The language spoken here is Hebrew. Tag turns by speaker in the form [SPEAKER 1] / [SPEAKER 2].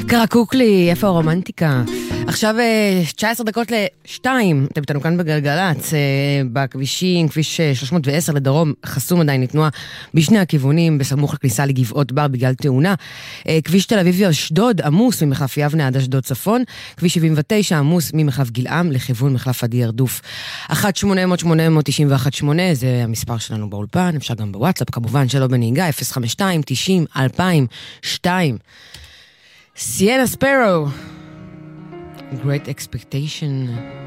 [SPEAKER 1] קרקוקלי, איפה הרומנטיקה? עכשיו 19 דקות ל-2, אתם איתנו כאן בגלגלץ, בכבישים, כביש 310 לדרום, חסום עדיין לתנועה בשני הכיוונים, בסמוך לכניסה לגבעות בר בגלל תאונה. כביש תל אביב אשדוד עמוס ממחלף יבנה עד אשדוד צפון, כביש 79 עמוס ממחלף גלעם לכיוון מחלף עדי ירדוף. 1-800-891-8, זה המספר שלנו באולפן, אפשר גם בוואטסאפ, כמובן שלא בנהיגה, 052-90-2002. Sienna Sparrow, Great Expectation.